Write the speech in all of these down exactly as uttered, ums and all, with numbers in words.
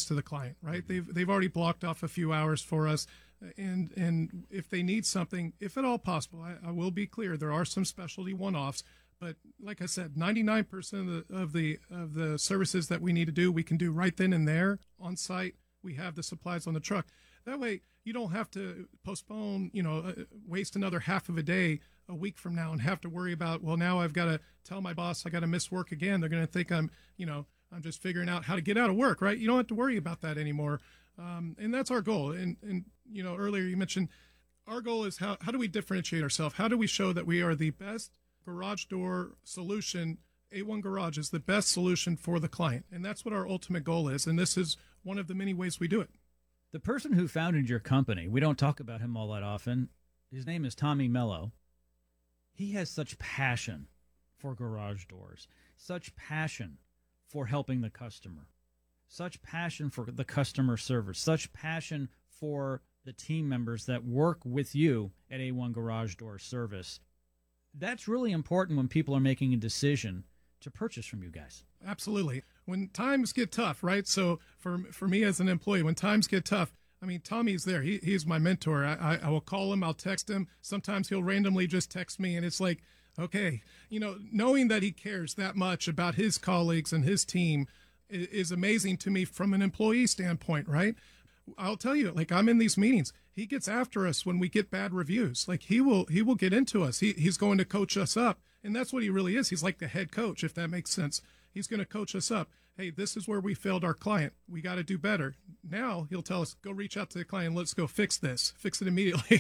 goes to the client, right? They've they've already blocked off a few hours for us, and and if they need something, if at all possible, I, I will be clear, there are some specialty one-offs, but like I said, ninety-nine percent of the of the of the services that we need to do, we can do right then and there on site. We have the supplies on the truck. That way, you don't have to postpone, you know, uh, waste another half of a day a week from now and have to worry about, well, now I've got to tell my boss I got to miss work again. They're going to think I'm, you know, I'm just figuring out how to get out of work, right? You don't have to worry about that anymore. Um, and that's our goal. And, and, you know, earlier you mentioned our goal is how, how do we differentiate ourselves? How do we show that we are the best garage door solution? A one Garage is the best solution for the client. And that's what our ultimate goal is. And this is one of the many ways we do it. The person who founded your company, we don't talk about him all that often. His name is Tommy Mello. He has such passion for garage doors, such passion for helping the customer, such passion for the customer service, such passion for the team members that work with you at A one Garage Door Service. That's really important when people are making a decision to purchase from you guys. Absolutely. When times get tough, right? So for for me as an employee, when times get tough, I mean, Tommy's there. He he's my mentor. I, I I will call him. I'll text him. Sometimes he'll randomly just text me, and it's like, okay, you know, knowing that he cares that much about his colleagues and his team is, is amazing to me from an employee standpoint, right? I'll tell you, like, I'm in these meetings. He gets after us when we get bad reviews. Like, he will he will get into us. He he's going to coach us up. And that's what he really is. He's like the head coach, if that makes sense. He's going to coach us up. Hey, this is where we failed our client. We got to do better. Now he'll tell us, go reach out to the client. Let's go fix this. Fix it immediately.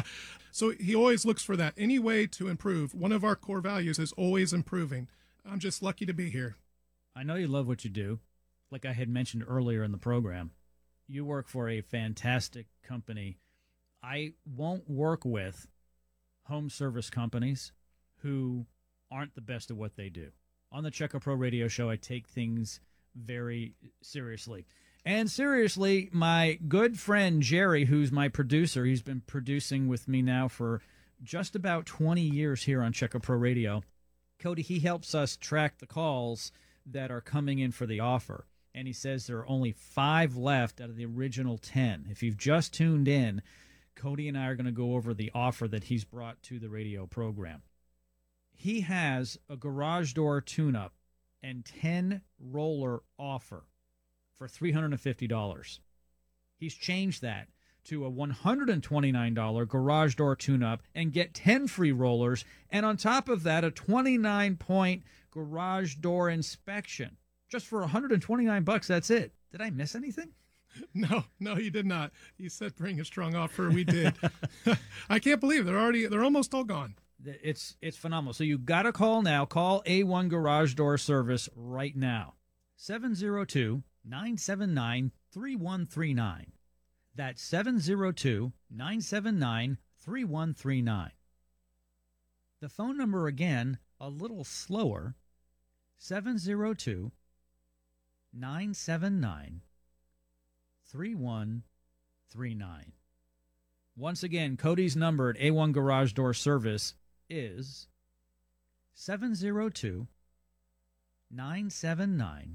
So he always looks for that. Any way to improve. One of our core values is always improving. I'm just lucky to be here. I know you love what you do. Like I had mentioned earlier in the program, you work for a fantastic company. I won't work with home service companies who aren't the best at what they do. On the Check A Pro Radio Show, I take things very seriously. And seriously, my good friend Jerry, who's my producer, he's been producing with me now for just about twenty years here on Check A Pro Radio. Cody, he helps us track the calls that are coming in for the offer. And he says there are only five left out of the original ten. If you've just tuned in, Cody and I are going to go over the offer that he's brought to the radio program. He has a garage door tune-up and ten roller offer for three hundred fifty dollars. He's changed that to a one hundred twenty-nine dollars garage door tune-up and get ten free rollers, and on top of that, a twenty-nine point garage door inspection. Just for one hundred twenty-nine bucks, that's it. Did I miss anything? No, no, you did not. You said bring a strong offer. We did. I can't believe they're already, they're almost all gone. It's it's phenomenal. So you got to call now. Call A one Garage Door Service right now. seven oh two, nine seven nine, three one three nine. That's seven oh two, nine seven nine, three one three nine. The phone number again, a little slower, seven oh two, nine seven nine, three one three nine. Once again, Cody's number at A one Garage Door Service is seven oh two, nine seven nine,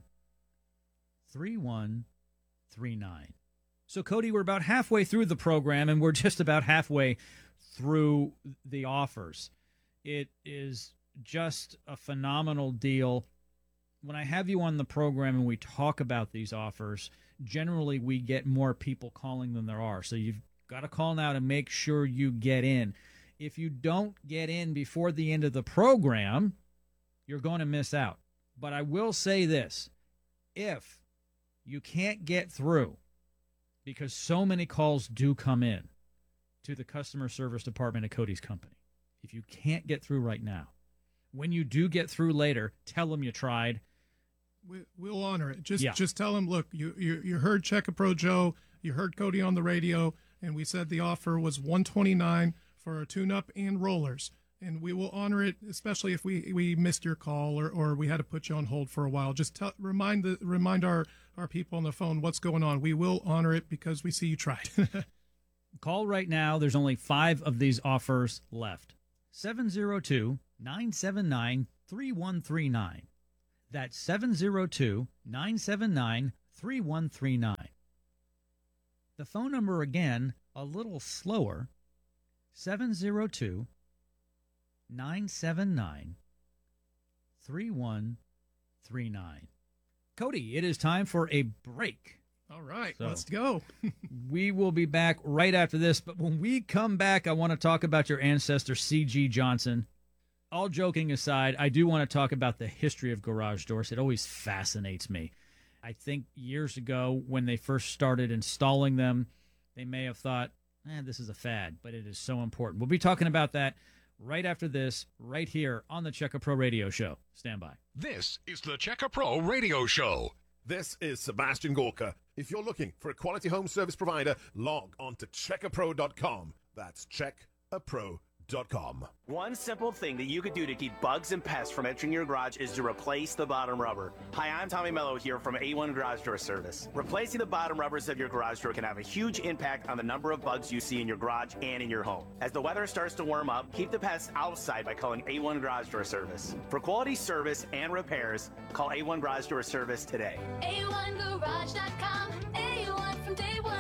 three one three nine. So, Cody, we're about halfway through the program, and we're just about halfway through the offers. It is just a phenomenal deal. When I have you on the program and we talk about these offers, generally we get more people calling than there are. So you've got to call now to make sure you get in. If you don't get in before the end of the program, you're going to miss out. But I will say this. If you can't get through, because so many calls do come in to the customer service department at Cody's company, if you can't get through right now, when you do get through later, tell them you tried. We, we'll honor it. Just yeah. just tell them, look, you, you, you heard Check A Pro Joe, you heard Cody on the radio, and we said the offer was one hundred twenty-nine dollars for a tune-up and rollers. And we will honor it, especially if we, we missed your call or, or we had to put you on hold for a while. Just tell, remind the remind our, our people on the phone what's going on. We will honor it because we see you tried. Call right now. There's only five of these offers left. seven oh two, nine seven nine, three one three nine. That's seven oh two, nine seven nine, three one three nine. The phone number again, a little slower, seven zero two, nine seven nine, three one three nine. Cody, it is time for a break. All right, So- let's go. We will be back right after this, but when we come back, I want to talk about your ancestor, C G Johnson. All joking aside, I do want to talk about the history of garage doors. It always fascinates me. I think years ago when they first started installing them, they may have thought, eh, this is a fad, but it is so important. We'll be talking about that right after this, right here on the Checker Pro Radio Show. Stand by. This is the Checker Pro Radio Show. This is Sebastian Gorka. If you're looking for a quality home service provider, log on to checker pro dot com. That's check a pro dot com. One simple thing that you could do to keep bugs and pests from entering your garage is to replace the bottom rubber. Hi, I'm Tommy Mello here from A one Garage Door Service. Replacing the bottom rubbers of your garage door can have a huge impact on the number of bugs you see in your garage and in your home. As the weather starts to warm up, keep the pests outside by calling A one Garage Door Service. For quality service and repairs, call A one Garage Door Service today. A one garage dot com, A one from day one.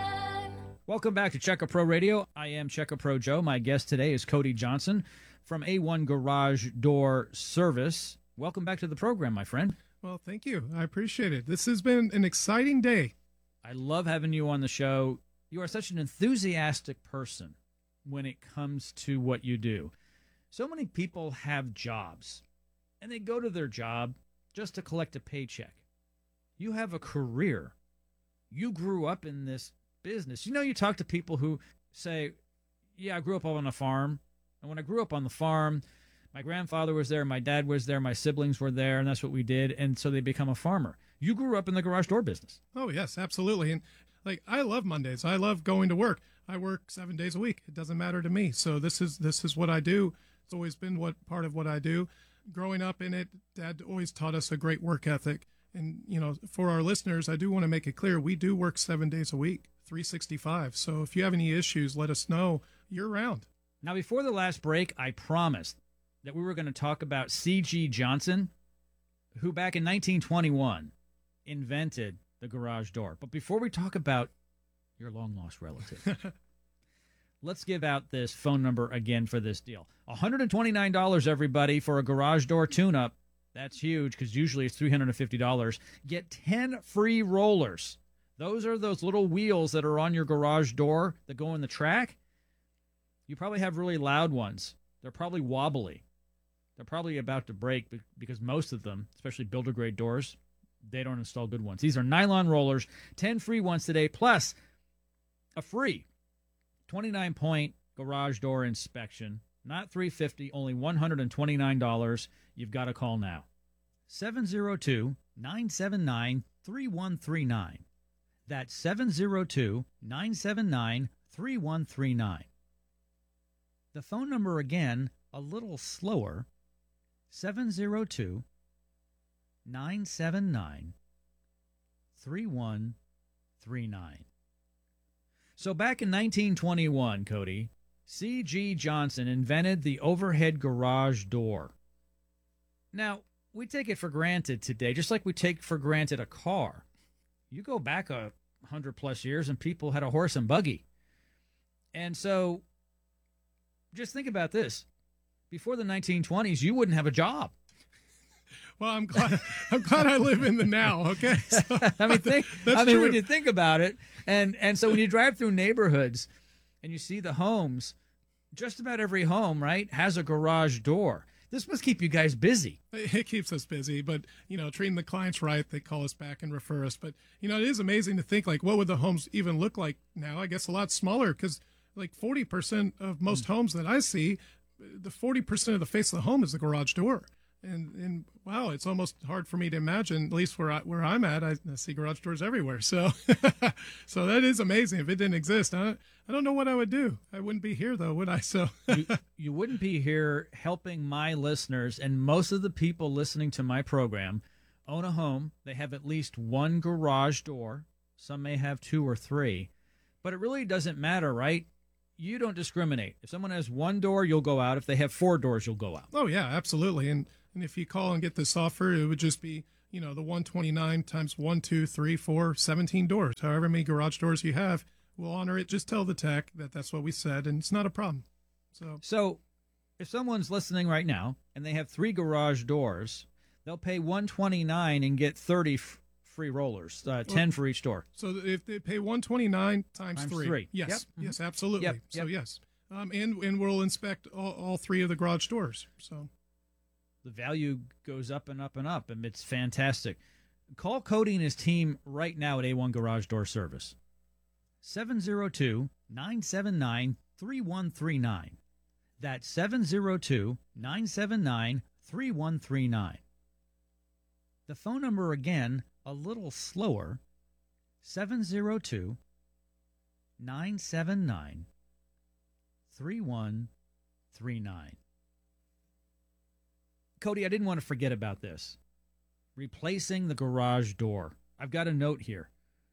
Welcome back to Checker Pro Radio. I am Checker Pro Joe. My guest today is Cody Johnson from A one Garage Door Service. Welcome back to the program, my friend. Well, thank you. I appreciate it. This has been an exciting day. I love having you on the show. You are such an enthusiastic person when it comes to what you do. So many people have jobs, and they go to their job just to collect a paycheck. You have a career. You grew up in this business. You know, you talk to people who say, yeah, I grew up on a farm. And when I grew up on the farm, my grandfather was there, my dad was there, my siblings were there, and that's what we did. And so they become a farmer. You grew up in the garage door business. Oh, yes, absolutely. And like, I love Mondays. I love going to work. I work seven days a week. It doesn't matter to me. So this is this is what I do. It's always been what part of what I do. Growing up in it, Dad always taught us a great work ethic. And, you know, for our listeners, I do want to make it clear, we do work seven days a week, three sixty-five. So if you have any issues, let us know. Year round. Now, before the last break, I promised that we were going to talk about C G Johnson, who back in nineteen twenty-one invented the garage door. But before we talk about your long-lost relative, let's give out this phone number again for this deal. one hundred twenty-nine dollars, everybody, for a garage door tune-up. That's huge because usually it's three hundred fifty dollars. Get ten free rollers. Those are those little wheels that are on your garage door that go in the track. You probably have really loud ones. They're probably wobbly. They're probably about to break be- because most of them, especially builder-grade doors, they don't install good ones. These are nylon rollers, ten free ones today, plus a free twenty-nine point garage door inspection. Not three hundred fifty dollars, only one hundred twenty-nine dollars. You've got to call now. seven zero two, nine seven nine, three one three nine. That's seven zero two, nine seven nine, three one three nine. The phone number again, a little slower, seven zero two, nine seven nine, three one three nine. So back in nineteen twenty-one, Cody, C G Johnson invented the overhead garage door. Now, we take it for granted today, just like we take for granted a car. You go back a hundred plus years and people had a horse and buggy. And so just think about this. Before the nineteen twenties, you wouldn't have a job. Well, I'm glad I'm glad I live in the now, okay? So, I mean, think, that's I mean, true. when you think about it, and, and so when you drive through neighborhoods and you see the homes, just about every home, right, has a garage door. This must keep you guys busy. It keeps us busy, but, you know, treating the clients right, they call us back and refer us. But, you know, it is amazing to think, like, what would the homes even look like now? I guess a lot smaller because, like, forty percent of most homes that I see, the forty percent of the face of the home is the garage door. And, and wow, it's almost hard for me to imagine, at least where, I, where I'm at, I, I see garage doors everywhere. So so that is amazing. If it didn't exist, I, I don't know what I would do. I wouldn't be here, though, would I? So you, you wouldn't be here helping my listeners, and most of the people listening to my program own a home. They have at least one garage door. Some may have two or three. But it really doesn't matter, right? You don't discriminate. If someone has one door, you'll go out. If they have four doors, you'll go out. Oh, yeah, absolutely. And and if you call and get this offer, it would just be, you know, the one twenty-nine times one, two, three, four, seventeen doors, however many garage doors you have, we'll honor it. Just tell the tech that that's what we said, and it's not a problem. So, So if someone's listening right now and they have three garage doors, they'll pay one twenty-nine and get thirty f- free rollers, uh, ten for each door. so if they pay one twenty-nine times, Times three, three. yes, Yep. yes, absolutely. Yep, So yep. yes, um, and and we'll inspect all, all three of the garage doors. So. The value goes up and up and up, and it's fantastic. Call Cody and his team right now at A one Garage Door Service. seven oh two, nine seven nine, three one three nine. That's seven oh two, nine seven nine, three one three nine. The phone number again, a little slower, seven oh two, nine seven nine, three one three nine. Cody, I didn't want to forget about this. Replacing the garage door. I've got a note here.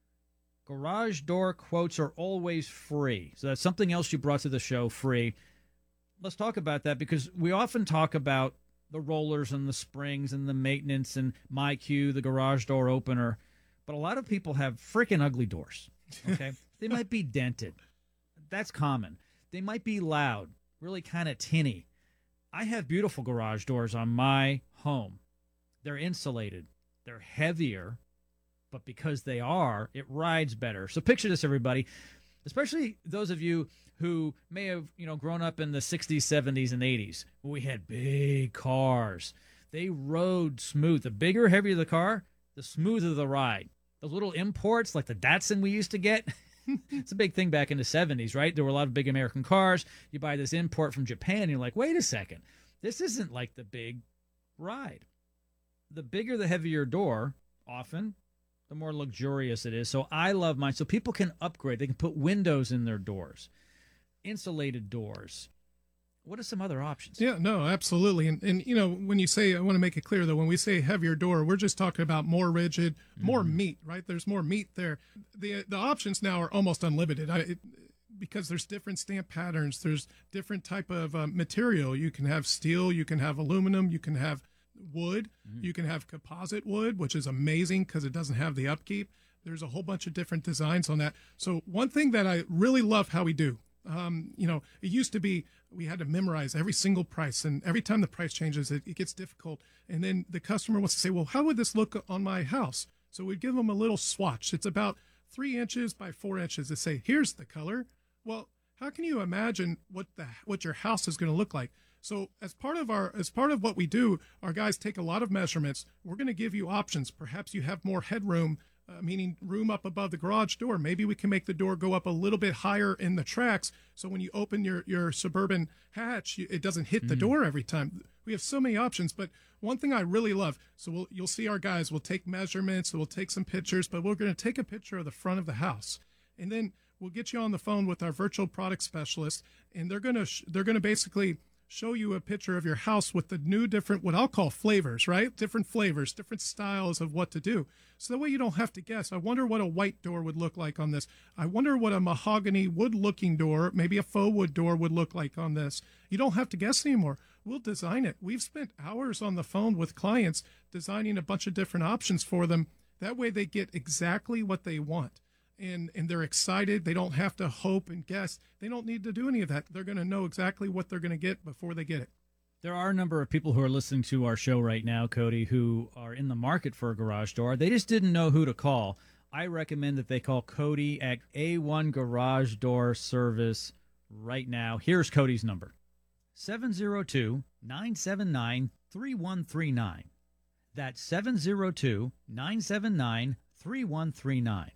Garage door quotes are always free. So that's something else you brought to the show, free. Let's talk about that because we often talk about the rollers and the springs and the maintenance and MyQ, the garage door opener. But a lot of people have freaking ugly doors. Okay? They might be dented. That's common. They might be loud, really kind of tinny. I have beautiful garage doors on my home. They're insulated. They're heavier, but because they are, it rides better. So picture this, everybody, especially those of you who may have, you know, grown up in the sixties, seventies, and eighties, where we had big cars. They rode smooth. The bigger, heavier the car, the smoother the ride. Those little imports, like the Datsun we used to get, it's a big thing back in the seventies, right? There were a lot of big American cars. You buy this import from Japan, and you're like, wait a second. This isn't like the big ride. The bigger, the heavier door, often, the more luxurious it is. So I love mine. So people can upgrade. They can put windows in their doors, insulated doors. What are some other options? Yeah, no, absolutely. And, and you know, when you say, I want to make it clear, though, when we say heavier door, we're just talking about more rigid, more meat, right? There's more meat there. The the options now are almost unlimited. I, it, because there's different stamp patterns, there's different type of uh, material. You can have steel, you can have aluminum, you can have wood, you can have composite wood, which is amazing because it doesn't have the upkeep. There's a whole bunch of different designs on that. So one thing that I really love how we do, um, you know, it used to be we had to memorize every single price, and every time the price changes, it, it gets difficult. And then the customer wants to say, well, how would this look on my house? So we'd give them a little swatch. It's about three inches by four inches to say, here's the color. Well, how can you imagine what the what your house is going to look like? So as part of our as part of what we do, our guys take a lot of measurements. We're going to give you options. Perhaps you have more headroom, uh, meaning room up above the garage door. Maybe we can make the door go up a little bit higher in the tracks, so when you open your your Suburban hatch, you, it doesn't hit the door every time. We have so many options. But one thing I really love, so we'll, you'll see our guys will take measurements, we'll take some pictures, but we're going to take a picture of the front of the house, and then we'll get you on the phone with our virtual product specialist, and they're going to sh- they're going to basically show you a picture of your house with the new different, what I'll call flavors, right? Different flavors, different styles of what to do. So that way you don't have to guess. I wonder what a white door would look like on this. I wonder what a mahogany wood looking door, maybe a faux wood door would look like on this. You don't have to guess anymore. We'll design it. We've spent hours on the phone with clients designing a bunch of different options for them. That way they get exactly what they want. And, and they're excited. They don't have to hope and guess. They don't need to do any of that. They're going to know exactly what they're going to get before they get it. There are a number of people who are listening to our show right now, Cody, who are in the market for a garage door. They just didn't know who to call. I recommend that they call Cody at A one Garage Door Service right now. Here's Cody's number, seven oh two, nine seven nine, three one three nine. That's seven oh two, nine seven nine, three one three nine.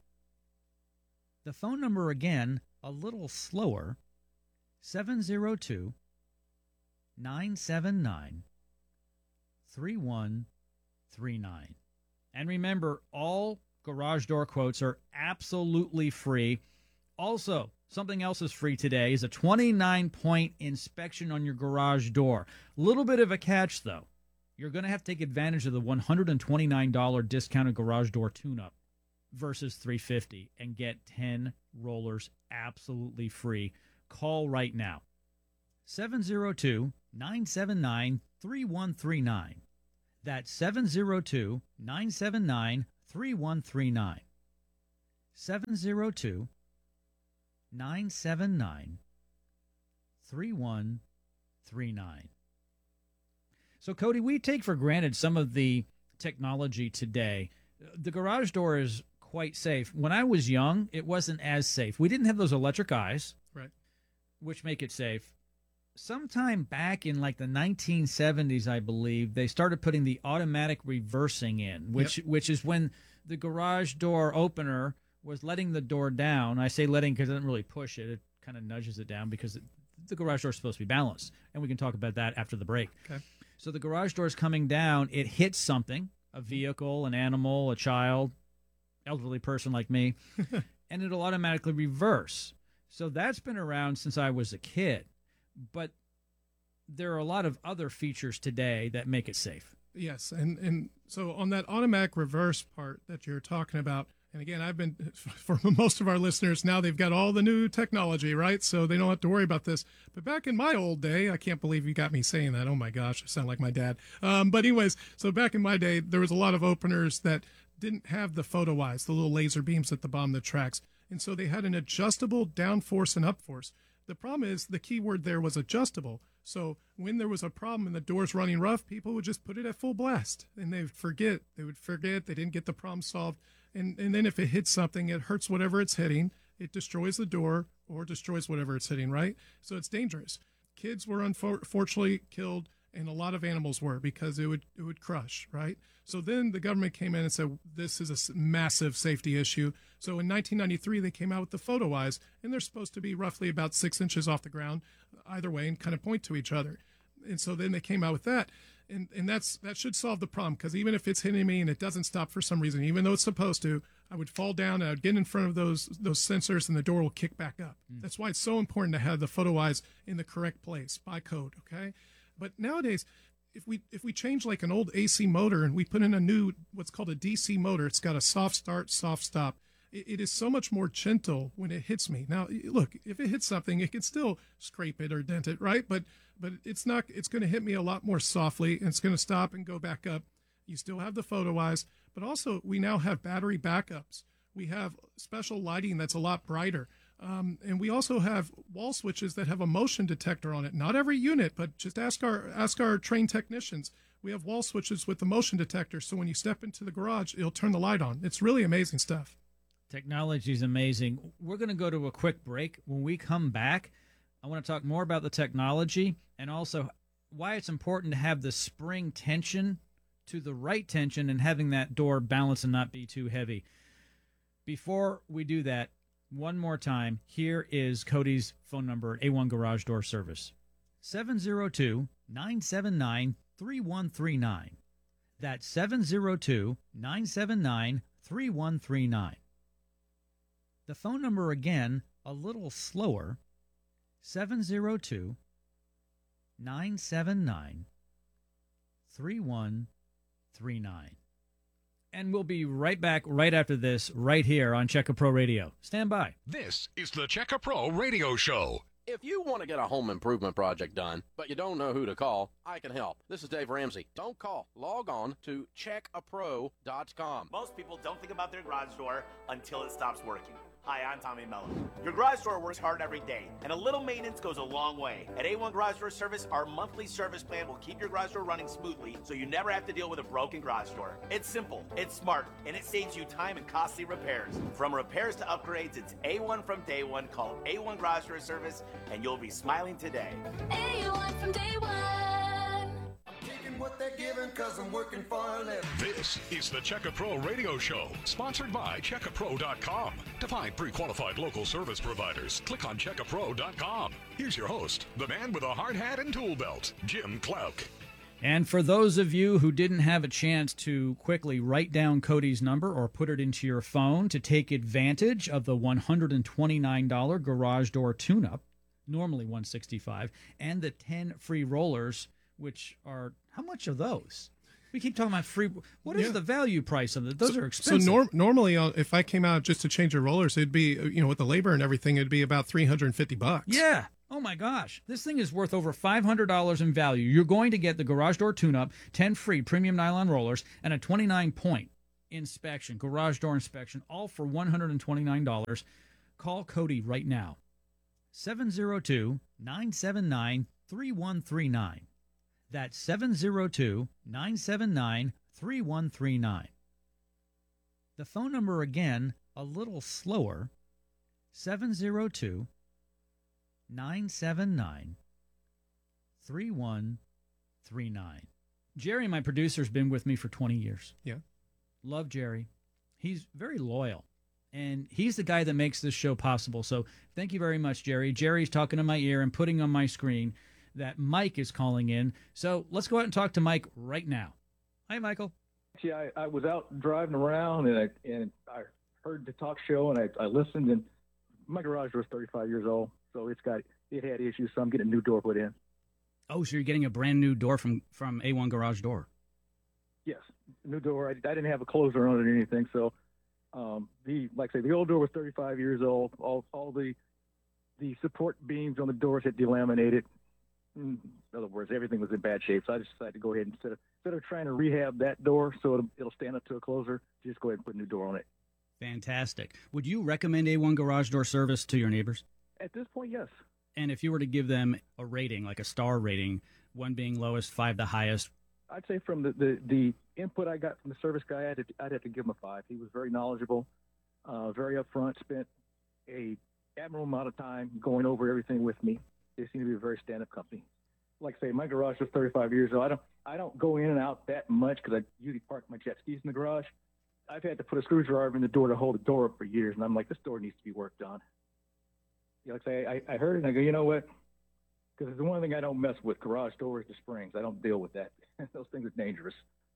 The phone number again, a little slower, seven oh two, nine seven nine, three one three nine. And remember, all garage door quotes are absolutely free. Also, something else is free today is a twenty-nine point inspection on your garage door. A little bit of a catch, though. You're going to have to take advantage of the one hundred twenty-nine dollars discounted garage door tune-up versus three hundred fifty dollars and get ten rollers absolutely free. Call right now. seven oh two, nine seven nine, three one three nine. That's seven zero two, nine seven nine, three one three nine. seven zero two, nine seven nine, three one three nine. So, Cody, we take for granted some of the technology today. The garage door is quite safe. When I was young, it wasn't as safe. We didn't have those electric eyes, Right. which make it safe. Sometime back in like the nineteen seventies, I believe, they started putting the automatic reversing in, which Yep. which is when the garage door opener was letting the door down. I say letting because it doesn't really push it. It kind of nudges it down because it, the garage door is supposed to be balanced. And we can talk about that after the break. Okay. So the garage door is coming down. It hits something, a vehicle, an animal, a child, elderly person like me, and it'll automatically reverse. So that's been around since I was a kid. But there are a lot of other features today that make it safe. Yes, and and so on that automatic reverse part that you're talking about, and again, I've been, for most of our listeners now, they've got all the new technology, right? So they don't have to worry about this. But back in my old day, I can't believe you got me saying that. Oh my gosh, I sound like my dad. Um, but anyways, so back in my day, there was a lot of openers that didn't have the photo eyes, the little laser beams at the bottom of the tracks. And so they had an adjustable down force and up force. The problem is the key word there was adjustable. So when there was a problem and the door's running rough, people would just put it at full blast and they would forget. They would forget. They didn't get the problem solved. And, and then if it hits something, it hurts whatever it's hitting. It destroys the door or destroys whatever it's hitting, right? So it's dangerous. Kids were unfortunately killed, and a lot of animals were, because it would it would crush, right? So then the government came in and said, this is a s- massive safety issue. So in nineteen ninety-three, they came out with the photo eyes, and they're supposed to be roughly about six inches off the ground either way and kind of point to each other. And so then they came out with that. And and that's that should solve the problem, because even if it's hitting me and it doesn't stop for some reason, even though it's supposed to, I would fall down and I would get in front of those those sensors and the door will kick back up. Mm. That's why it's so important to have the photo eyes in the correct place by code, okay? But nowadays, if we if we change like an old A C motor and we put in a new, what's called a D C motor, it's got a soft start, soft stop. It, it is so much more gentle when it hits me. Now, look, if it hits something, it can still scrape it or dent it, right? But but it's not. It's going to hit me a lot more softly, and it's going to stop and go back up. You still have the photo eyes, but also we now have battery backups. We have special lighting that's a lot brighter. Um, and we also have wall switches that have a motion detector on it. Not every unit, but just ask our ask our trained technicians. We have wall switches with the motion detector, so when you step into the garage, it'll turn the light on. It's really amazing stuff. Technology is amazing. We're going to go to a quick break. When we come back, I want to talk more about the technology and also why it's important to have the spring tension to the right tension and having that door balance and not be too heavy. Before we do that, one more time, here is Cody's phone number at A one Garage Door Service. seven zero two, nine seven nine, three one three nine. That's seven zero two, nine seven nine, three one three nine. The phone number again, a little slower, seven zero two, nine seven nine, three one three nine. And we'll be right back right after this, right here on Checker Pro Radio. Stand by. This is the Checker Pro Radio Show. If you want to get a home improvement project done, but you don't know who to call, I can help. This is Dave Ramsey. Don't call. Log on to check a pro dot com. Most people don't think about their garage door until it stops working. Hi, I'm Tommy Mello. Your garage door works hard every day, and a little maintenance goes a long way. At A one Garage Door Service, our monthly service plan will keep your garage door running smoothly, so you never have to deal with a broken garage door. It's simple, it's smart, and it saves you time and costly repairs. From repairs to upgrades, it's A one from day one. Call A one Garage Door Service, and you'll be smiling today. A one from day one. What they're giving, cause I'm working for a living. This is the Checker Pro Radio Show, sponsored by checker pro dot com. To find pre-qualified local service providers, click on checker pro dot com. Here's your host, the man with a hard hat and tool belt, Jim Clark. And for those of you who didn't have a chance to quickly write down Cody's number or put it into your phone to take advantage of the one hundred twenty-nine dollars garage door tune-up, normally one hundred sixty-five dollars, and the ten free rollers, which are, how much are those? We keep talking about free. What is Yeah. the value price of it? Those so, are expensive. So norm, normally, uh, if I came out just to change your rollers, it'd be, you know, with the labor and everything, it'd be about three hundred fifty bucks. Yeah. Oh, my gosh. This thing is worth over five hundred dollars in value. You're going to get the garage door tune-up, ten free premium nylon rollers, and a twenty-nine point inspection, garage door inspection, all for one hundred twenty-nine dollars. Call Cody right now. seven oh two, nine seven nine, three one three nine. That's seven oh two, nine seven nine, three one three nine. The phone number again, a little slower, seven oh two, nine seven nine, three one three nine. Jerry, my producer, has been with me for twenty years. Yeah. Love Jerry. He's very loyal, and he's the guy that makes this show possible. So thank you very much, Jerry. Jerry's talking in my ear and putting on my screen that Mike is calling in. So let's go out and talk to Mike right now. Hi, Michael. Actually, I, I was out driving around, and I, and I heard the talk show, and I, I listened, and my garage door is thirty-five years old, so it's got it had issues, so I'm getting a new door put in. Oh, so you're getting a brand new door from, from A one Garage Door? Yes, new door. I, I didn't have a closer on it or anything, so um, the like I say, the old door was thirty-five years old. All all the the support beams on the doors had delaminated. In other words, everything was in bad shape, so I just decided to go ahead and instead of instead of trying to rehab that door so it'll, it'll stand up to a closer, just go ahead and put a new door on it. Fantastic. Would you recommend A one Garage Door service to your neighbors? At this point, yes. And if you were to give them a rating, like a star rating, one being lowest, five the highest? I'd say from the, the, the input I got from the service guy, I'd, I'd have to give him a five. He was very knowledgeable, uh, very upfront, spent a admirable amount of time going over everything with me. They seem to be a very stand-up company. Like I say, my garage was thirty-five years old. I don't I don't go in and out that much because I usually park my jet skis in the garage. I've had to put a screwdriver in the door to hold the door up for years, and I'm like, this door needs to be worked on. You know, like I say, I, I heard it, and I go, you know what? Because the one thing I don't mess with, garage doors, the springs. I don't deal with that. Those things are dangerous.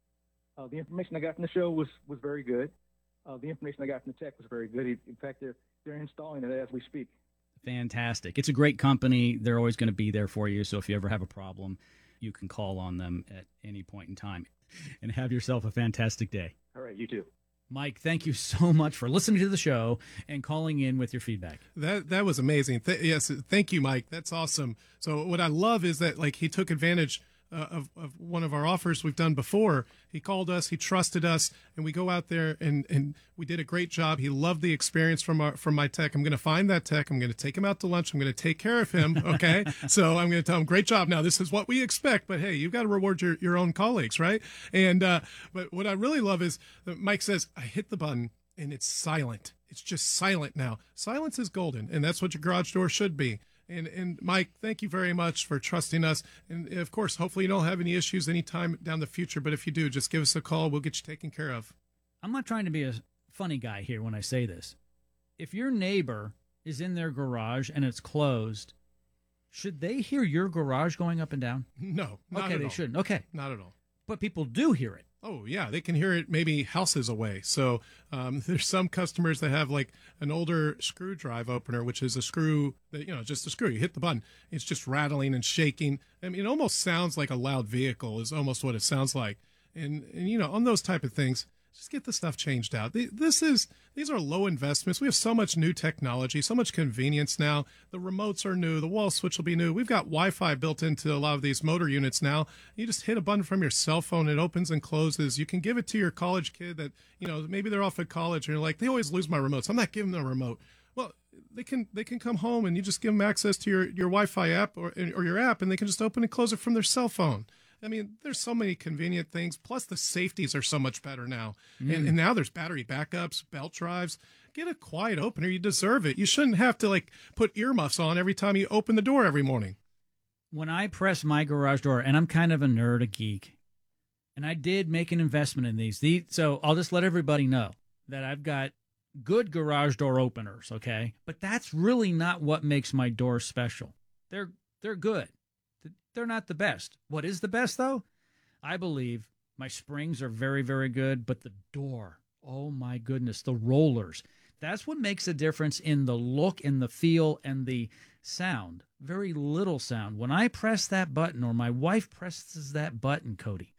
Uh, the information I got from the show was, was very good. Uh, the information I got from the tech was very good. In fact, they're, they're installing it as we speak. Fantastic. It's a great company. They're always going to be there for you. So if you ever have a problem, you can call on them at any point in time. And have yourself a fantastic day. All right, you too. Mike, thank you so much for listening to the show and calling in with your feedback. That that was amazing. Th- yes, thank you, Mike. That's awesome. So what I love is that like he took advantage uh, of of one of our offers we've done before. He called us, he trusted us, and we go out there and and we did a great job. He loved the experience from our from my tech. I'm going to find that tech. I'm going to take him out to lunch. I'm going to take care of him. Okay, so I'm going to tell him, great job. Now this is what we expect, but hey, you've got to reward your your own colleagues, right? And uh, but what I really love is that Mike says, I hit the button and it's silent. It's just silent now. Silence is golden, and that's what your garage door should be. And and Mike, thank you very much for trusting us. And of course, hopefully you don't have any issues anytime down the future. But if you do, just give us a call. We'll get you taken care of. I'm not trying to be a funny guy here when I say this. If your neighbor is in their garage and it's closed, should they hear your garage going up and down? No, not okay, at they all. shouldn't. Okay, not at all. But people do hear it. Oh, yeah. They can hear it maybe houses away. So um, there's some customers that have like an older screw drive opener, which is a screw that, you know, just a screw. You hit the button. It's just rattling and shaking. I mean, it almost sounds like a loud vehicle is almost what it sounds like. And, and you know, on those type of things, just get the stuff changed out. This is These are low investments. We have so much new technology, so much convenience now. The remotes are new. The wall switch will be new. We've got Wi-Fi built into a lot of these motor units now. You just hit a button from your cell phone. It opens and closes. You can give it to your college kid that, you know, maybe they're off at college and you're like, they always lose my remotes. I'm not giving them a remote. Well, they can they can come home and you just give them access to your, your Wi-Fi app or, or your app, and they can just open and close it from their cell phone. I mean, there's so many convenient things. Plus, the safeties are so much better now. Mm. And, and now there's battery backups, belt drives. Get a quiet opener. You deserve it. You shouldn't have to, like, put earmuffs on every time you open the door every morning. When I press my garage door, and I'm kind of a nerd, a geek, and I did make an investment in these. these so I'll just let everybody know that I've got good garage door openers, okay? But that's really not what makes my door special. They're they're good. They're not the best. What is the best, though? I believe my springs are very, very good, but the door, oh my goodness, the rollers, that's what makes a difference in the look and the feel and the sound. Very little sound. When I press that button, or my wife presses that button, Cody,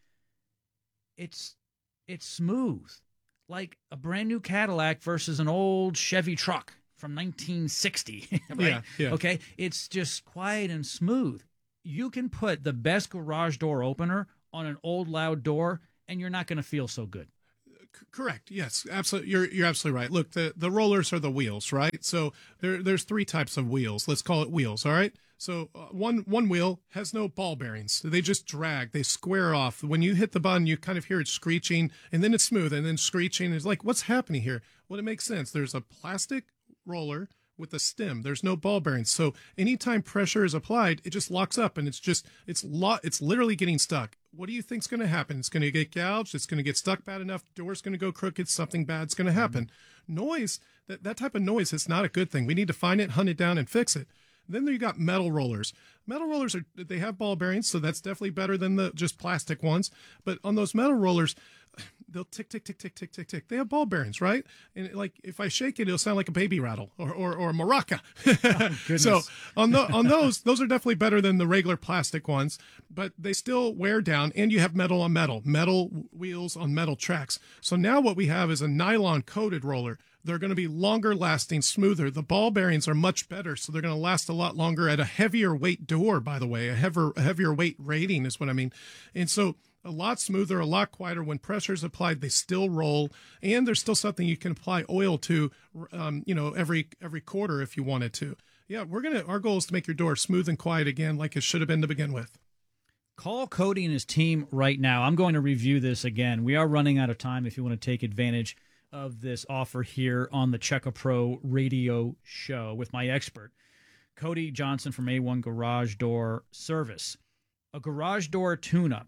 it's it's smooth, like a brand new Cadillac versus an old Chevy truck from nineteen sixty, right? Yeah, yeah. Okay, it's just quiet and smooth. You can put the best garage door opener on an old loud door, and you're not going to feel so good. C- correct. Yes, absolutely. You're you're absolutely right. Look, the, the rollers are the wheels, right? So there there's three types of wheels. Let's call it wheels. All right. So uh, one one wheel has no ball bearings. They just drag. They square off. When you hit the button, you kind of hear it screeching, and then it's smooth, and then screeching. It's like, what's happening here? Well, it makes sense. There's a plastic roller with a stem. There's no ball bearings. So anytime pressure is applied, it just locks up, and it's just it's lo- it's literally getting stuck. What do you think's going to happen? It's going to get gouged. It's going to get stuck bad enough. Door's going to go crooked. Something bad's going to happen. Mm-hmm. Noise, that, that type of noise is not a good thing. We need to find it, hunt it down, and fix it. Then you got metal rollers. Metal rollers are they have ball bearings, so that's definitely better than the just plastic ones. But on those metal rollers, they'll tick, tick, tick, tick, tick, tick, tick. They have ball bearings, right? And like if I shake it, it'll sound like a baby rattle or or, or a maraca. Oh, so on the on those, those are definitely better than the regular plastic ones, but they still wear down. And you have metal on metal, metal wheels on metal tracks. So now what we have is a nylon coated roller. They're going to be longer lasting, smoother. The ball bearings are much better, so they're going to last a lot longer at a heavier weight door, by the way. A heavier, a heavier weight rating is what I mean. And so a lot smoother, a lot quieter. When pressure is applied, they still roll, and there's still something you can apply oil to, um, you know, every every quarter if you wanted to. Yeah, we're going to, our goal is to make your door smooth and quiet again like it should have been to begin with. Call Cody and his team right now. I'm going to review this again. We are running out of time if you want to take advantage of this offer here on the Checka Pro radio show with my expert, Cody Johnson from A one Garage Door Service. A garage door tune-up,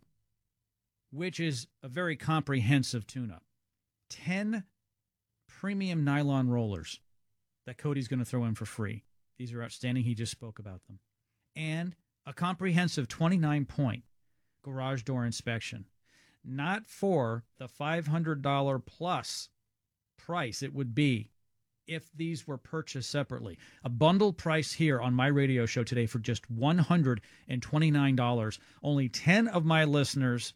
which is a very comprehensive tune-up. ten premium nylon rollers that Cody's going to throw in for free. These are outstanding. He just spoke about them. And a comprehensive twenty-nine point garage door inspection. Not for the five hundred dollars plus price it would be if these were purchased separately. A bundled price here on my radio show today for just one hundred twenty-nine dollars. Only ten of my listeners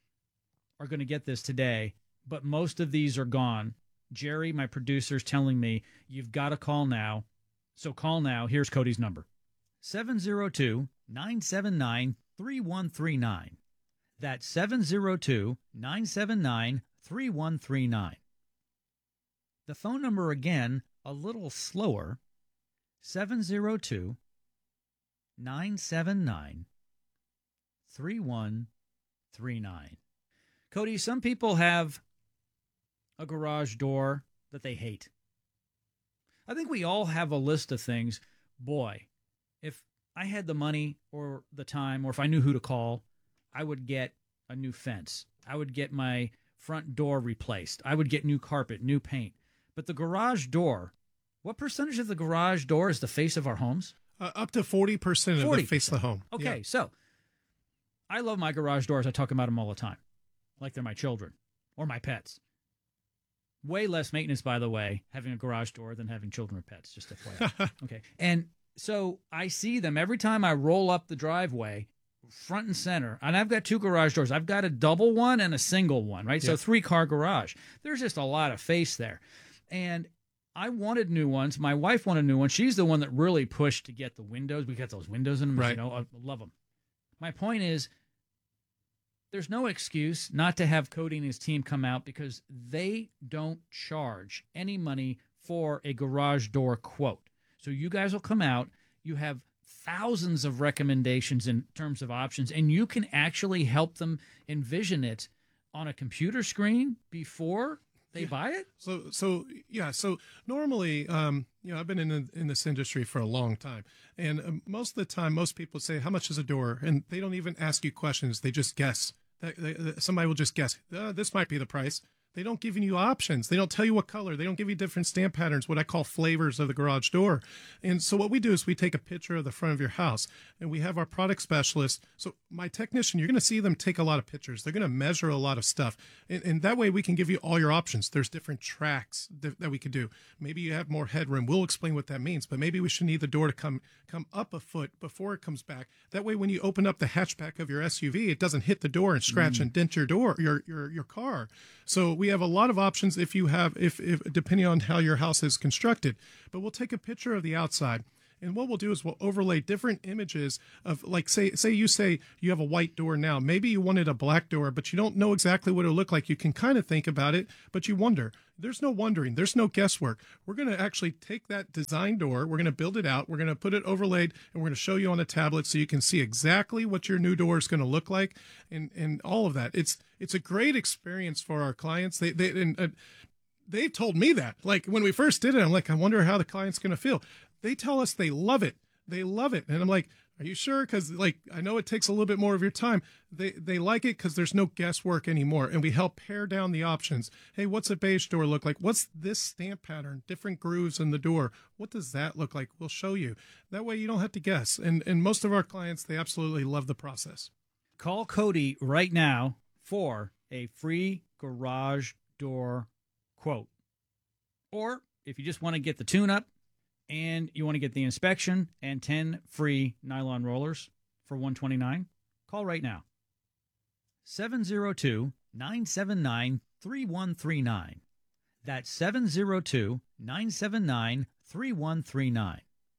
are going to get this today, but most of these are gone. Jerry, my producer, is telling me you've got to call now. So call now. Here's Cody's number. seven oh two, nine seven nine, three one three nine. That's seven oh two, nine seven nine, three one three nine. The phone number again, a little slower, seven oh two, nine seven nine, three one three nine. Cody, some people have a garage door that they hate. I think we all have a list of things. Boy, if I had the money or the time or if I knew who to call, I would get a new fence. I would get my front door replaced. I would get new carpet, new paint. But the garage door, what percentage of the garage door is the face of our homes? Uh, up to forty percent of the face of the home. Okay, Yeah. so I love my garage doors. I talk about them all the time, like they're my children or my pets. Way less maintenance, by the way, having a garage door than having children or pets, just F Y I. Okay. And so I see them every time I roll up the driveway, front and center. And I've got two garage doors. I've got a double one and a single one, right? Yeah. So three-car garage. There's just a lot of face there. And I wanted new ones. My wife wanted new ones. She's the one that really pushed to get the windows. We got those windows in them. Right. You know, I love them. My point is, there's no excuse not to have Cody and his team come out because they don't charge any money for a garage door quote. So you guys will come out. You have thousands of recommendations in terms of options, and you can actually help them envision it on a computer screen before they Yeah. buy it. So, so yeah. So normally, um, you know, I've been in in this industry for a long time, and um, most of the time, most people say, "How much is a door?" And they don't even ask you questions; they just guess. That they, they, somebody will just guess. Uh, this might be the price. They don't give you options. They don't tell you what color. They don't give you different stamp patterns, what I call flavors of the garage door. And so what we do is we take a picture of the front of your house, and we have our product specialist. So my technician, you're going to see them take a lot of pictures. They're going to measure a lot of stuff. And, and that way we can give you all your options. There's different tracks that, that we could do. Maybe you have more headroom. We'll explain what that means. But maybe we should need the door to come come up a foot before it comes back. That way when you open up the hatchback of your S U V, it doesn't hit the door and scratch Mm. and dent your door, your, your, your car. So we we have a lot of options if you have, if, if depending on how your house is constructed. But we'll take a picture of the outside. And what we'll do is we'll overlay different images of, like, say, say you say you have a white door now. Maybe you wanted a black door, but you don't know exactly what it'll look like. You can kind of think about it, but you wonder. There's no wondering. There's no guesswork. We're going to actually take that design door. We're going to build it out. We're going to put it overlaid, and we're going to show you on a tablet so you can see exactly what your new door is going to look like, and and all of that. It's it's a great experience for our clients. They they and uh, they've told me that. Like when we first did it, I'm like, I wonder how the client's going to feel. They tell us they love it. They love it. And I'm like, are you sure? Because, like, I know it takes a little bit more of your time. They they like it because there's no guesswork anymore. And we help pare down the options. Hey, what's a beige door look like? What's this stamp pattern? Different grooves in the door. What does that look like? We'll show you. That way you don't have to guess. And, and most of our clients, they absolutely love the process. Call Cody right now for a free garage door quote. Or if you just want to get the tune-up, and you want to get the inspection and ten free nylon rollers for one hundred twenty-nine dollars, call right now. seven oh two, nine seven nine, three one three nine. That's seven oh two, nine seven nine, three one three nine.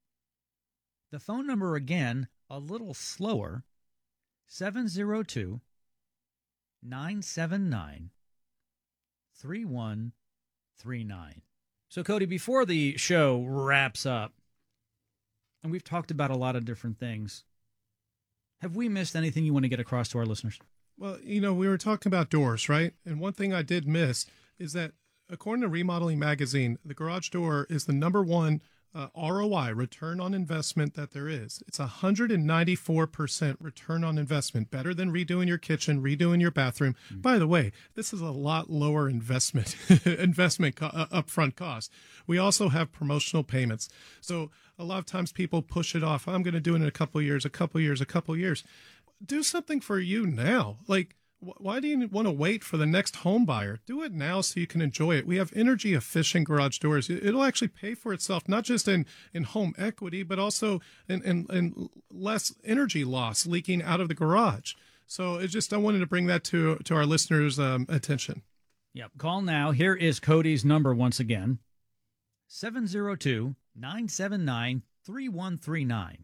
The phone number again, a little slower, seven oh two, nine seven nine, three one three nine. So, Cody, before the show wraps up, and we've talked about a lot of different things, have we missed anything you want to get across to our listeners? Well, you know, we were talking about doors, right? And one thing I did miss is that, according to Remodeling Magazine, the garage door is the number one uh, R O I, return on investment, that there is. It's one hundred ninety-four percent return on investment, better than redoing your kitchen, redoing your bathroom. Mm-hmm. By the way, this is a lot lower investment, investment co- uh, upfront cost. We also have promotional payments. So a lot of times people push it off. I'm going to do it in a couple of years, a couple of years, a couple of years. Do something for you now. Like, why do you want to wait for the next home buyer? Do it now so you can enjoy it. We have energy efficient garage doors. It'll actually pay for itself, not just in, in home equity, but also in, in, in less energy loss leaking out of the garage. So it just, I wanted to bring that to, to our listeners' um, attention. Yep. Call now. Here is Cody's number once again. seven oh two, nine seven nine, three one three nine.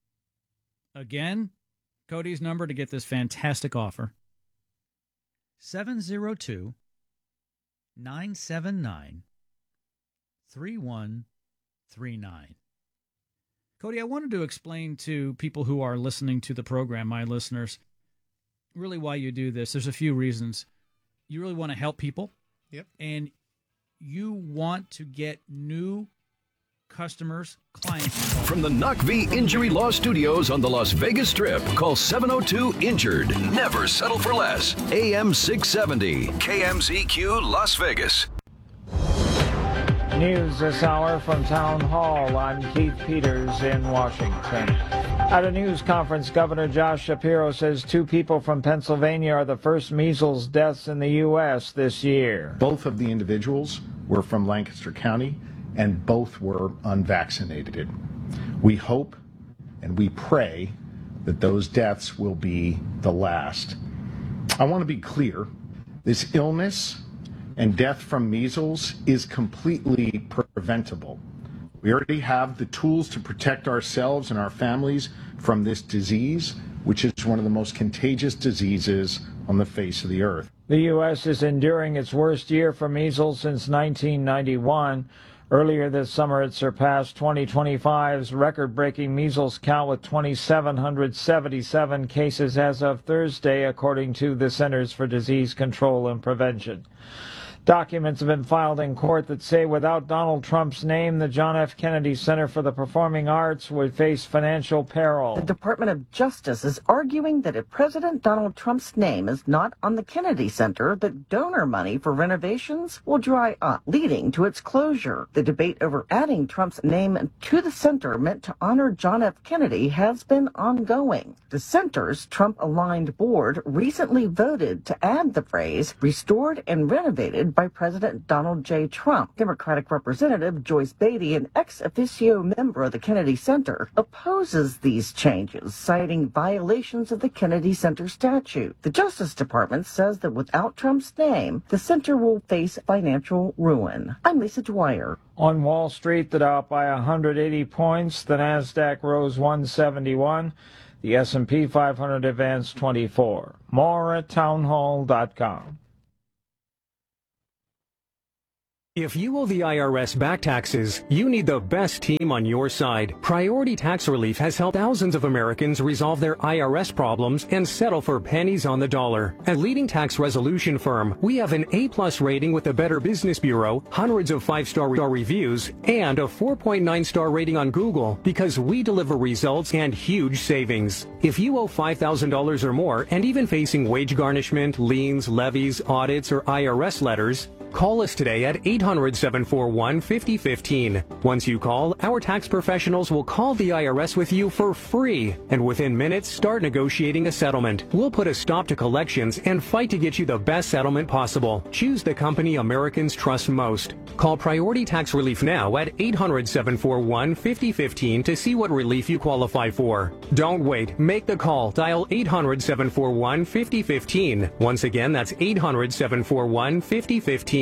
Again, Cody's number to get this fantastic offer. seven oh two, nine seven nine, three one three nine. Cody, I wanted to explain to people who are listening to the program, my listeners, really why you do this. There's a few reasons. You really want to help people. Yep. And you want to get new customers, clients. From the N U C V Injury Law Studios on the Las Vegas Strip, call seven oh two injured. Never settle for less. A M six seventy, K M Z Q Las Vegas. News this hour from Town Hall. I'm Keith Peters in Washington. At a news conference, Governor Josh Shapiro says two people from Pennsylvania are the first measles deaths in the U S this year. Both of the individuals were from Lancaster County, and both were unvaccinated. We hope and we pray that those deaths will be the last. I want to be clear, this illness and death from measles is completely preventable. We already have the tools to protect ourselves and our families from this disease, which is one of the most contagious diseases on the face of the earth. The U S is enduring its worst year for measles since nineteen ninety-one. Earlier this summer, it surpassed twenty twenty-five's record-breaking measles count with two thousand seven hundred seventy-seven cases as of Thursday, according to the Centers for Disease Control and Prevention. Documents have been filed in court that say without Donald Trump's name, the John F. Kennedy Center for the Performing Arts would face financial peril. The Department of Justice is arguing that if President Donald Trump's name is not on the Kennedy Center, that donor money for renovations will dry up, leading to its closure. The debate over adding Trump's name to the center meant to honor John F. Kennedy has been ongoing. The center's Trump-aligned board recently voted to add the phrase restored and renovated by President Donald J. Trump. Democratic Representative Joyce Beatty, an ex officio member of the Kennedy Center, opposes these changes, citing violations of the Kennedy Center statute. The Justice Department says that without Trump's name, the center will face financial ruin. I'm Lisa Dwyer. On Wall Street, the Dow up by one hundred eighty points, the Nasdaq rose one seventy-one, the S and P five hundred advanced twenty-four. More at townhall dot com. If you owe the I R S back taxes, you need the best team on your side. Priority Tax Relief has helped thousands of Americans resolve their I R S problems and settle for pennies on the dollar. At leading tax resolution firm, we have an A-plus rating with the Better Business Bureau, hundreds of five-star re- reviews, and a four point nine star rating on Google because we deliver results and huge savings. If you owe five thousand dollars or more and even facing wage garnishment, liens, levies, audits, or I R S letters, call us today at eight hundred, seven four one, five oh one five. Once you call, our tax professionals will call the I R S with you for free, and within minutes start negotiating a settlement. We'll put a stop to collections and fight to get you the best settlement possible. Choose the company Americans trust most. Call Priority Tax Relief now at eight hundred, seven four one, five oh one five to see what relief you qualify for. Don't wait. Make the call. Dial eight hundred, seven four one, five oh one five. Once again, that's eight hundred, seven four one, five oh one five.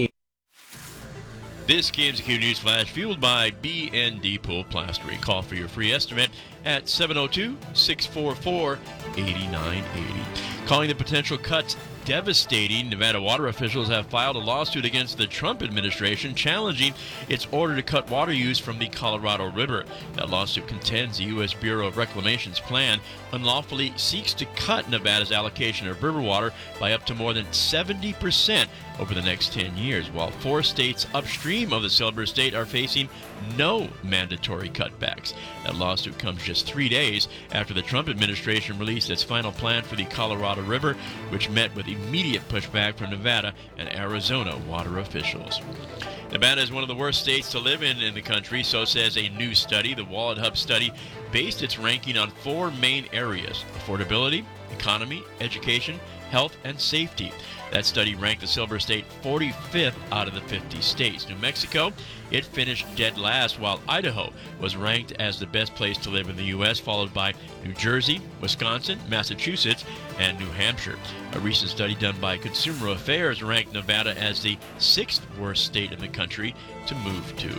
This K M Z Q News Flash fueled by B and D Pool Plastering. Call for your free estimate at seven oh two, six four four, eight nine eight oh. Calling the potential cuts devastating, Nevada water officials have filed a lawsuit against the Trump administration challenging its order to cut water use from the Colorado River. That lawsuit contends the U S Bureau of Reclamation's plan unlawfully seeks to cut Nevada's allocation of river water by up to more than seventy percent over the next ten years, while four states upstream of the Silver State are facing no mandatory cutbacks. That lawsuit comes just three days after the Trump administration released its final plan for the Colorado River, which met with immediate pushback from Nevada and Arizona water officials. Nevada is one of the worst states to live in in the country, so says a new study. The Wallet Hub study based its ranking on four main areas: affordability, economy, education, health, and safety. That study ranked the Silver State forty-fifth out of the fifty states. New Mexico, it finished dead last, while Idaho was ranked as the best place to live in the U S, followed by New Jersey, Wisconsin, Massachusetts, and New Hampshire. A recent study done by Consumer Affairs ranked Nevada as the sixth worst state in the country to move to.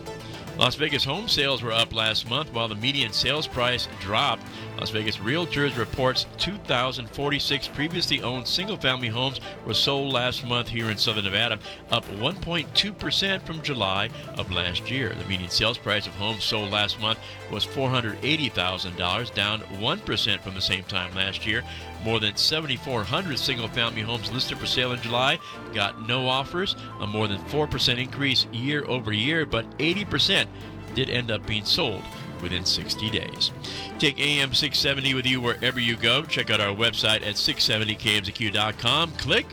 Las Vegas home sales were up last month while the median sales price dropped. Las Vegas Realtors reports two thousand forty-six previously owned single-family homes were sold last month here in Southern Nevada, up one point two percent from July of last year. The median sales price of homes sold last month was four hundred eighty thousand dollars, down one percent from the same time last year. More than seven thousand four hundred single-family homes listed for sale in July got no offers, a more than four percent increase year over year, but eighty percent did end up being sold within sixty days. Take A M six seventy with you wherever you go. Check out our website at six seventy K M Z Q dot com. Click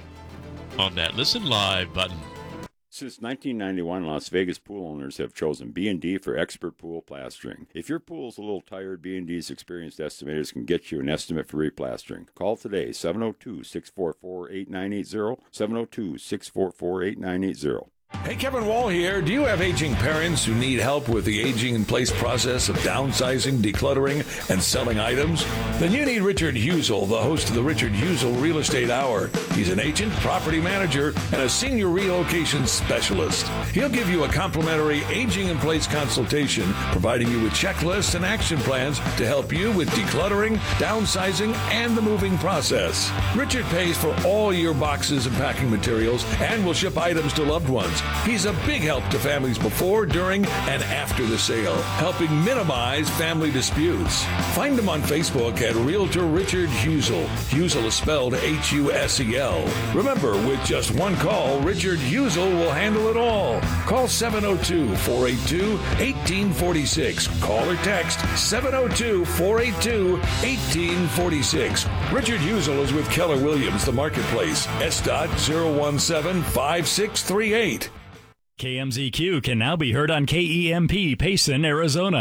on that Listen Live button. Since nineteen ninety-one, Las Vegas pool owners have chosen B and D for expert pool plastering. If your pool's a little tired, B and D's experienced estimators can get you an estimate for replastering. Call today, seven oh two, six four four, eight nine eight oh, seven oh two, six four four, eight nine eight oh. Hey, Kevin Wall here. Do you have aging parents who need help with the aging-in-place process of downsizing, decluttering, and selling items? Then you need Richard Husel, the host of the Richard Husel Real Estate Hour. He's an agent, property manager, and a senior relocation specialist. He'll give you a complimentary aging-in-place consultation, providing you with checklists and action plans to help you with decluttering, downsizing, and the moving process. Richard pays for all your boxes and packing materials and will ship items to loved ones. He's a big help to families before, during, and after the sale, helping minimize family disputes. Find him on Facebook at Realtor Richard Husel. Husel is spelled H U S E L. Remember, with just one call, Richard Husel will handle it all. Call seven oh two, four eight two, one eight four six. Call or text seven oh two, four eight two, one eight four six. Richard Husel is with Keller Williams, the marketplace. S dot zero one seven five six three eight. K M Z Q can now be heard on K E M P, Payson, Arizona.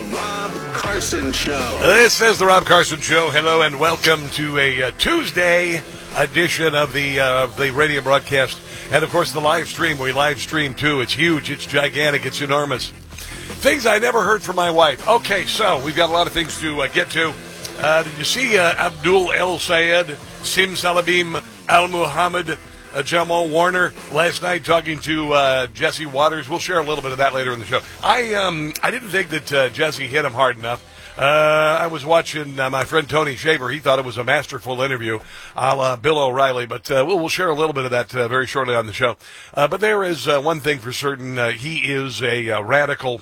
Rob Carson Show. This is the Rob Carson Show. Hello and welcome to a uh, Tuesday edition of the uh, the radio broadcast. And, of course, the live stream. We live stream, too. It's huge. It's gigantic. It's enormous. Things I never heard from my wife. Okay, so we've got a lot of things to uh, get to. Uh, did you see uh, Abdul El Sayed, Sim Salabim Al Muhammad, uh, Jamal Warner last night talking to uh, Jesse Waters? We'll share a little bit of that later in the show. I um I didn't think that uh, Jesse hit him hard enough. Uh, I was watching uh, my friend Tony Shaver. He thought it was a masterful interview, a la Bill O'Reilly. But uh, we'll, we'll share a little bit of that uh, very shortly on the show. Uh, but there is uh, one thing for certain. Uh, he is a uh, radical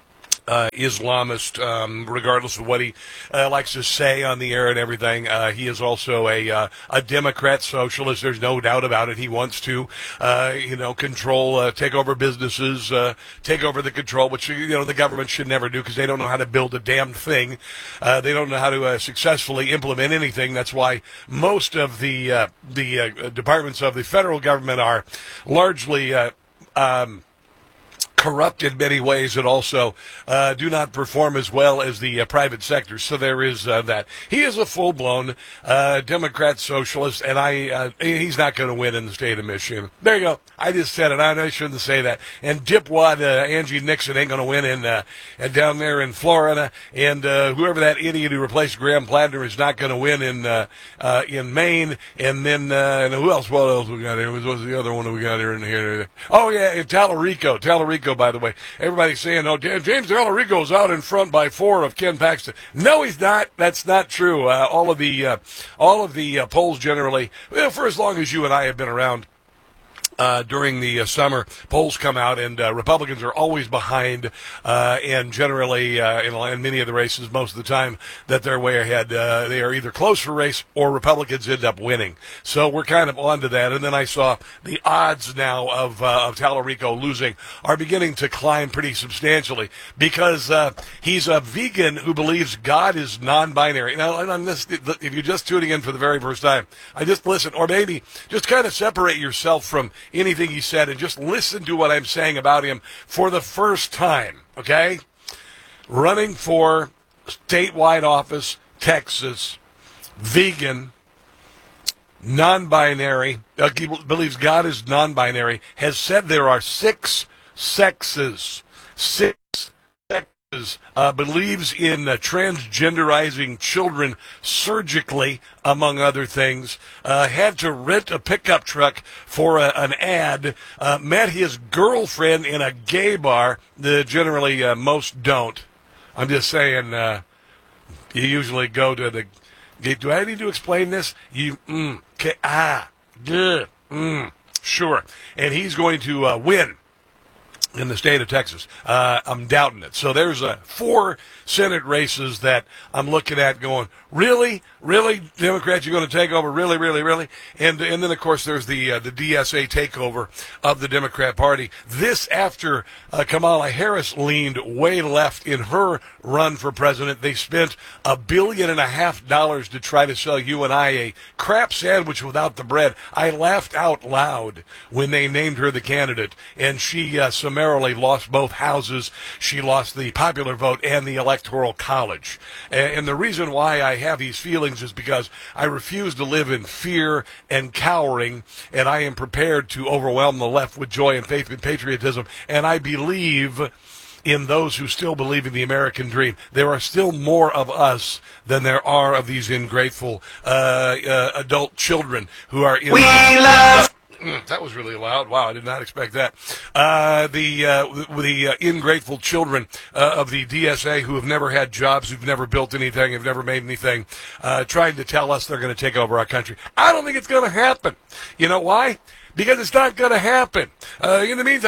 Uh, Islamist, um, regardless of what he uh, likes to say on the air and everything. Uh, he is also a uh, a Democrat socialist. There's no doubt about it. He wants to, uh, you know, control, uh, take over businesses, uh, take over the control, which, you know, the government should never do because they don't know how to build a damn thing. Uh, they don't know how to uh, successfully implement anything. That's why most of the uh, the uh, departments of the federal government are largely Uh, um, corrupt in many ways, and also uh, do not perform as well as the uh, private sector. So there is uh, that. He is a full-blown uh, Democrat socialist, and I uh, he's not going to win in the state of Michigan. There you go. I just said it. I know I shouldn't say that. And dipwad uh, Angie Nixon ain't going to win in uh, down there in Florida, and uh, whoever that idiot who replaced Graham Plattner is not going to win in uh, uh, in Maine. And then uh, and who else? What else we got here? What was the other one that we got here? In here? Oh yeah, in Tallarico. Tallarico. By the way, everybody's saying, oh, James Tallarico's out in front by four of Ken Paxton. No, he's not. That's not true. Uh, all of the uh, all of the uh, polls generally, well, for as long as you and I have been around, Uh, during the uh, summer, polls come out, and uh, Republicans are always behind, uh, and generally, uh, in, in many of the races, most of the time, that they're way ahead. Uh, they are either close for race or Republicans end up winning. So we're kind of on to that. And then I saw the odds now of, uh, of Tallarico losing are beginning to climb pretty substantially because uh, he's a vegan who believes God is non-binary. Now, and on this, if you're just tuning in for the very first time, I just listen, or maybe just kind of separate yourself from anything he said and just listen to what I'm saying about him for the first time, okay? Running for statewide office, Texas, vegan, non-binary, uh, he believes God is non-binary, has said there are six sexes, six Uh, believes in uh, transgenderizing children surgically, among other things, uh, had to rent a pickup truck for a, an ad, uh, met his girlfriend in a gay bar. The generally uh, most don't. I'm just saying, uh, you usually go to the, do I need to explain this? You, mm, okay, ah, duh, mm, sure. And he's going to uh, win in the state of Texas. Uh, I'm doubting it. So there's uh, four Senate races that I'm looking at going, really? Really? Democrats, you're going to take over? Really, really, really? And and then, of course, there's the uh, the D S A takeover of the Democrat Party. This after uh, Kamala Harris leaned way left in her run for president. They spent a billion and a half dollars to try to sell you and I a crap sandwich without the bread. I laughed out loud when they named her the candidate, and she uh, summarily lost both houses. She lost the popular vote and the electoral college. And, and the reason why I have these feelings is because I refuse to live in fear and cowering, and I am prepared to overwhelm the left with joy and faith and patriotism. And I believe in those who still believe in the American dream. There are still more of us than there are of these ungrateful uh, uh, adult children who are in. We love. That was really loud. Wow, I did not expect that. Uh, the uh, the uh, ingrateful children uh, of the D S A who have never had jobs, who've never built anything, have never made anything, uh, trying to tell us they're going to take over our country. I don't think it's going to happen. You know why? Because it's not going to happen. Uh, in the meantime,